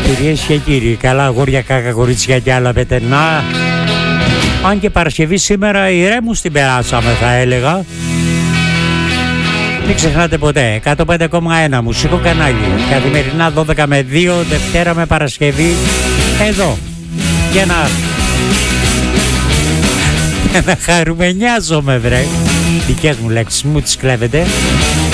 Κυρίες και κύριοι, καλά αγόρια, κάκα, κορίτσια και άλλα πετενά. Αν και Παρασκευή σήμερα ηρέμους την περάσαμε, θα έλεγα. Μην ξεχνάτε ποτέ, 105,1 μουσικό κανάλι. Καθημερινά 12 με 2, Δευτέρα με Παρασκευή. Εδώ, για να χαρουμενιάζομαι, βρε. Δικές μου λέξεις, μου τις κλέβετε.